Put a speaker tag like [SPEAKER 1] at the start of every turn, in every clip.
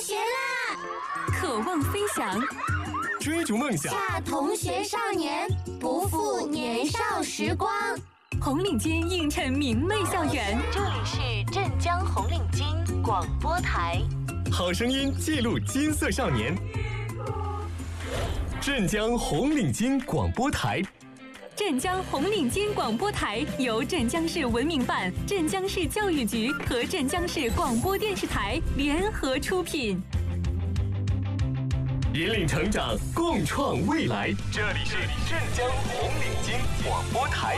[SPEAKER 1] 学啦！
[SPEAKER 2] 渴望飞翔，
[SPEAKER 3] 追逐梦想，
[SPEAKER 1] 下同学少年，不负年少时光。
[SPEAKER 2] 红领巾映衬明媚校园。
[SPEAKER 4] 这里是镇江红领巾广播台，
[SPEAKER 3] 好声音记录金色少年。镇江红领巾广播台。
[SPEAKER 2] 镇江红领巾广播台由镇江市文明办、镇江市教育局和镇江市广播电视台联合出品，
[SPEAKER 3] 引领成长，共创未来。这里是镇江红领巾广播台。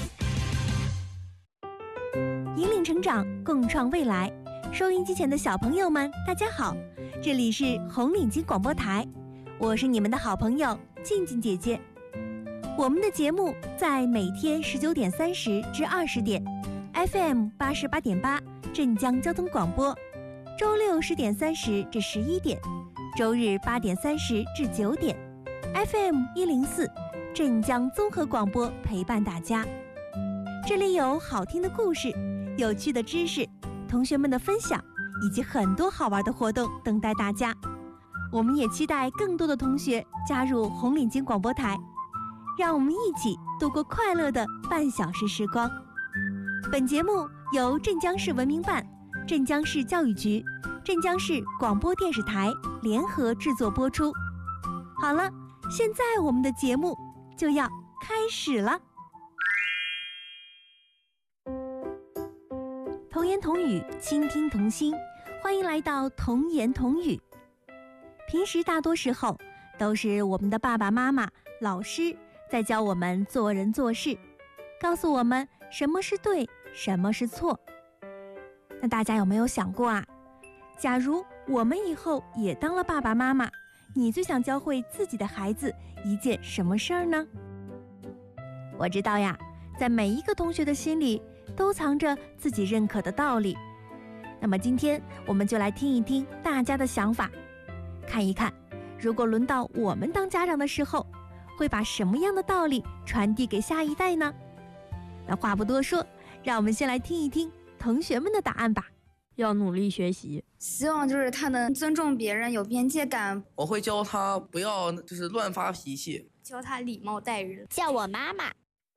[SPEAKER 5] 引领成长，共创未来。收音机前的小朋友们，大家好，这里是红领巾广播台，我是你们的好朋友静静姐姐。我们的节目在每天19点30至20点 ，FM 88.8镇江交通广播；周六10点30至11点，周日8点30至9点 ，FM 104镇江综合广播陪伴大家。这里有好听的故事、有趣的知识、同学们的分享，以及很多好玩的活动等待大家。我们也期待更多的同学加入红领巾广播台。让我们一起度过快乐的半小时时光。本节目由镇江市文明办、镇江市教育局、镇江市广播电视台联合制作播出。好了，现在我们的节目就要开始了。童言童语，倾听童心，欢迎来到童言童语。平时大多时候都是我们的爸爸妈妈、老师在教我们做人做事，告诉我们什么是对，什么是错。那大家有没有想过啊？假如我们以后也当了爸爸妈妈，你最想教会自己的孩子一件什么事儿呢？我知道呀，在每一个同学的心里都藏着自己认可的道理。那么今天我们就来听一听大家的想法，看一看如果轮到我们当家长的时候，会把什么样的道理传递给下一代呢？那话不多说，让我们先来听一听同学们的答案吧。
[SPEAKER 6] 要努力学习，
[SPEAKER 7] 希望就是他能尊重别人，有边界感。
[SPEAKER 8] 我会教他不要乱发脾气，
[SPEAKER 7] 教他礼貌待人，
[SPEAKER 1] 叫我妈妈。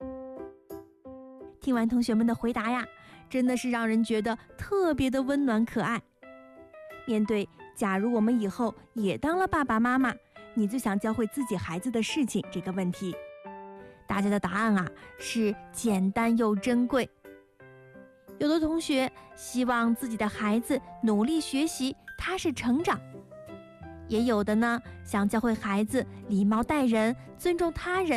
[SPEAKER 5] 听完同学们的回答呀，真的是让人觉得特别的温暖可爱。面对假如我们以后也当了爸爸妈妈，你最想教会自己孩子的事情这个问题，大家的答案啊是简单又珍贵。有的同学希望自己的孩子努力学习，踏实成长；也有的呢想教会孩子礼貌待人，尊重他人。